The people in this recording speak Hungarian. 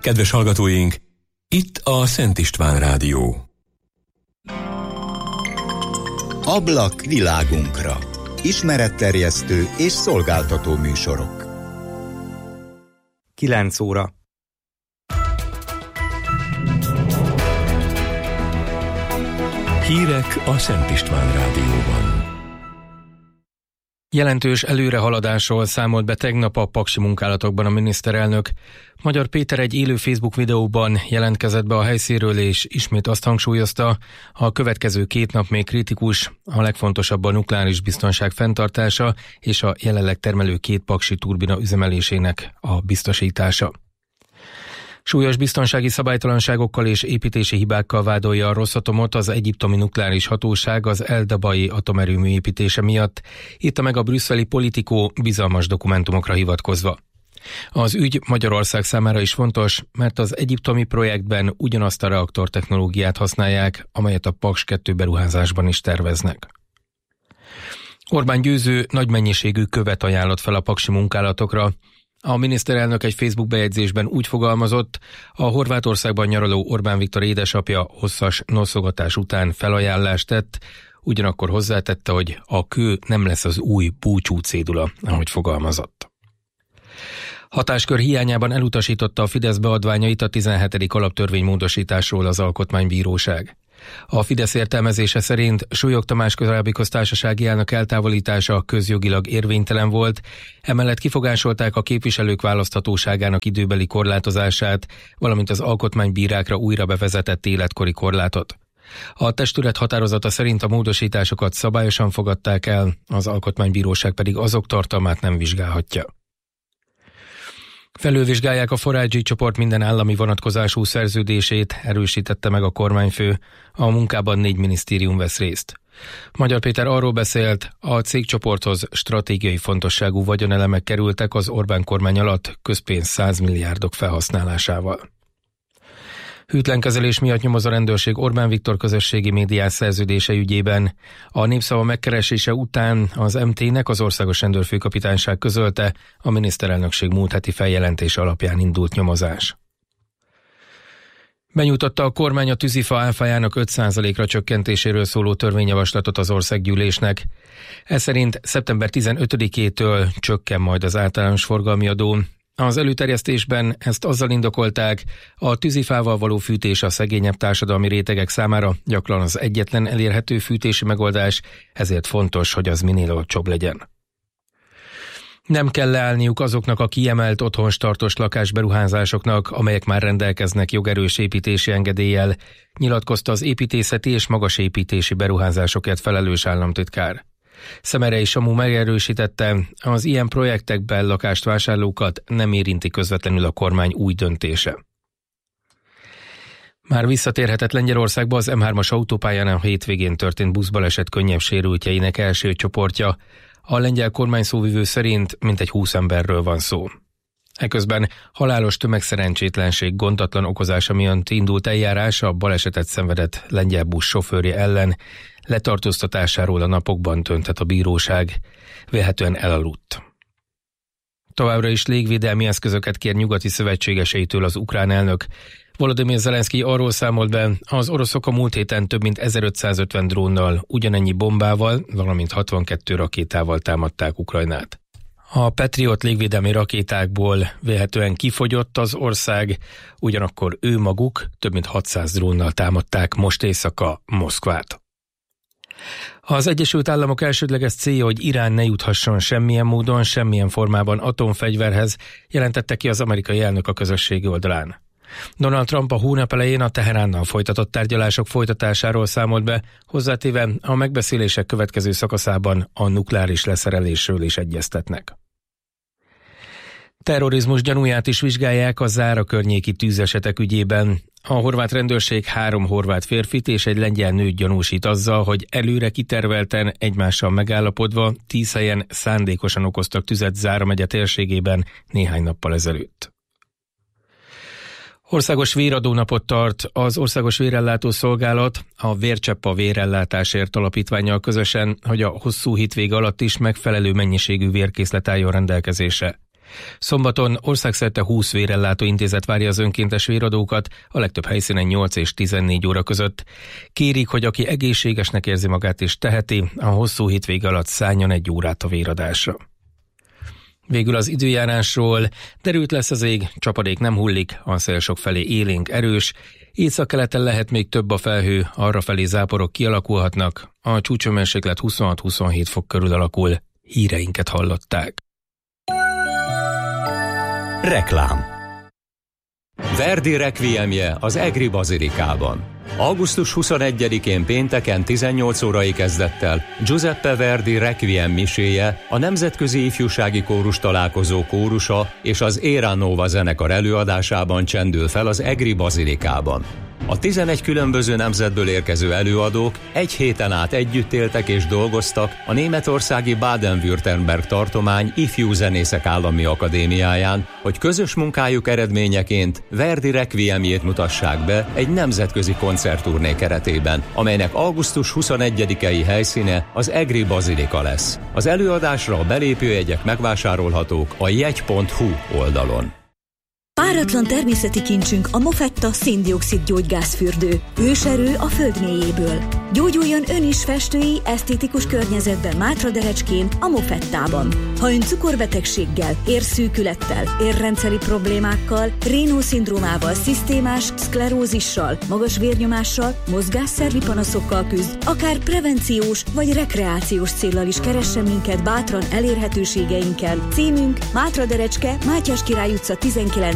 Kedves hallgatóink, itt a Szent István Rádió. Ablak világunkra. Ismeretterjesztő és szolgáltató műsorok. 9 óra. Hírek a Szent István Rádióban. Jelentős előrehaladásról számolt be tegnap a paksi munkálatokban a miniszterelnök. Magyar Péter egy élő Facebook videóban jelentkezett be a helyszínről, és ismét azt hangsúlyozta, a következő 2 nap még kritikus, a legfontosabb a nukleáris biztonság fenntartása és a jelenleg termelő 2 paksi turbina üzemelésének a biztosítása. Súlyos biztonsági szabálytalanságokkal és építési hibákkal vádolja a Rosatomot az egyiptomi nukleáris hatóság az El-Dabai atomerőmű építése miatt, írta meg a brüsszeli Politico bizalmas dokumentumokra hivatkozva. Az ügy Magyarország számára is fontos, mert az egyiptomi projektben ugyanazt a reaktortechnológiát használják, amelyet a Paks 2 beruházásban is terveznek. Orbán Győző nagy mennyiségű követ ajánlott fel a paksi munkálatokra. A miniszterelnök egy Facebook bejegyzésben úgy fogalmazott, a Horvátországban nyaraló Orbán Viktor édesapja hosszas noszogatás után felajánlást tett, ugyanakkor hozzátette, hogy a kő nem lesz az új búcsú cédula, ahogy fogalmazott. Hatáskör hiányában elutasította a Fidesz beadványait a 17. alaptörvénymódosításról az Alkotmánybíróság. A Fidesz értelmezése szerint Súlyog Tamás korábbi köztársasági elnök eltávolítása közjogilag érvénytelen volt, emellett kifogásolták a képviselők választhatóságának időbeli korlátozását, valamint az alkotmánybírákra újra bevezetett életkori korlátot. A testület határozata szerint a módosításokat szabályosan fogadták el, az Alkotmánybíróság pedig azok tartalmát nem vizsgálhatja. Felülvizsgálják a Forágyi csoport minden állami vonatkozású szerződését, erősítette meg a kormányfő. A munkában 4 minisztérium vesz részt. Magyar Péter arról beszélt, a cégcsoporthoz stratégiai fontosságú vagyonelemek kerültek az Orbán kormány alatt közpénz 100 milliárdok felhasználásával. Hűtlen kezelés miatt nyomoz a rendőrség Orbán Viktor közösségi médiás szerződése ügyében. A Népszava megkeresése után az MT-nek az Országos Rendőrfőkapitányság közölte, a miniszterelnökség múlt heti feljelentése alapján indult nyomozás. Benyújtotta a kormány a tűzifa áfájának 5%-ra csökkentéséről szóló törvényjavaslatot az országgyűlésnek. Ez szerint szeptember 15-től csökken majd az általános forgalmi adó. Az előterjesztésben ezt azzal indokolták, a tűzifával való fűtés a szegényebb társadalmi rétegek számára gyakran az egyetlen elérhető fűtési megoldás, ezért fontos, hogy az minél olcsóbb legyen. Nem kell leállniuk azoknak a kiemelt otthonstartós lakásberuházásoknak, amelyek már rendelkeznek jogerős építési engedéllyel, nyilatkozta az építészeti és magasépítési beruházásokért felelős államtitkár. Szemerei Samu megerősítette, az ilyen projektekben lakást vásárlókat nem érinti közvetlenül a kormány új döntése. Már visszatérhetett Lengyelországba az M3-as autópályán a hétvégén történt buszbaleset könnyebb sérültjeinek első csoportja. A lengyel kormány szóvivő szerint mintegy 20 emberről van szó. Eközben halálos tömegszerencsétlenség gondatlan okozása miatt indult eljárás a balesetet szenvedett lengyel busz sofőrje ellen. Letartóztatásáról a napokban dönthet a bíróság, vélhetően elaludt. Továbbra is légvédelmi eszközöket kér nyugati szövetségeseitől az ukrán elnök. Volodymyr Zelenszky arról számolt be, az oroszok a múlt héten több mint 1550 drónnal, ugyanennyi bombával, valamint 62 rakétával támadták Ukrajnát. A Patriot légvédelmi rakétákból vélhetően kifogyott az ország, ugyanakkor ő maguk több mint 600 drónnal támadták most éjszaka Moszkvát. Az Egyesült Államok elsődleges célja, hogy Irán ne juthasson semmilyen módon, semmilyen formában atomfegyverhez, jelentette ki az amerikai elnök a közösségi oldalán. Donald Trump a hónap elején a Teheránnal folytatott tárgyalások folytatásáról számolt be, hozzátéve a megbeszélések következő szakaszában a nukleáris leszerelésről is egyeztetnek. Terrorizmus gyanúját is vizsgálják a Zára környéki tűzesetek ügyében. A horvát rendőrség 3 horvát férfit és egy lengyel nőt gyanúsít azzal, hogy előre kitervelten, egymással megállapodva 10 helyen szándékosan okoztak tüzet Zára megye térségében néhány nappal ezelőtt. Országos véradónapot tart az Országos Vérellátó Szolgálat a Vércsepp a Vérellátásért alapítvánnyal közösen, hogy a hosszú hétvége alatt is megfelelő mennyiségű vérkészlet álljon rendelkezésre. Szombaton országszerte 20 vérellátó intézet várja az önkéntes véradókat, a legtöbb helyszínen 8 és 14 óra között. Kérik, hogy aki egészségesnek érzi magát és teheti, a hosszú hétvége alatt szálljon 1 órát a véradásra. Végül az időjárásról: derült lesz az ég, csapadék nem hullik, a szél sokfelé élénk erős, északkeleten lehet még több a felhő, arrafelé záporok kialakulhatnak, a csúcshőmérséklet 26-27 fok körül alakul. Híreinket hallották. Reklám. Verdi rekviemje az Egri Bazilikában. Augusztus 21-én pénteken 18 órai kezdettel Giuseppe Verdi Requiem miséje, a Nemzetközi Ifjúsági Kórus Találkozó kórusa és az Era Nova zenekar előadásában csendül fel az Egri Bazilikában. A 11 különböző nemzetből érkező előadók egy héten át együtt éltek és dolgoztak a németországi Baden-Württemberg tartomány Ifjú Zenészek Állami Akadémiáján, hogy közös munkájuk eredményeként Verdi Requiemjét mutassák be egy nemzetközi koncertturné keretében, amelynek augusztus 21-i helyszíne az Egri Bazilika lesz. Az előadásra a belépőjegyek megvásárolhatók a jegy.hu oldalon. Páratlan természeti kincsünk a Mofetta szén-dioxid gyógygázfürdő. Őserő a föld mélyéből. Gyógyuljon ön is festői, esztétikus környezetben Mátraderecskén, a Mofettában. Ha ön cukorbetegséggel, érszűkülettel, érrendszeri problémákkal, Raynaud-szindrómával, szisztémás szklerózissal, magas vérnyomással, mozgásszervi panaszokkal küzd, akár prevenciós vagy rekreációs céllal is keressen minket bátran elérhetőségeinken. Címünk: Mátraderecske, Mátyás Király utca 19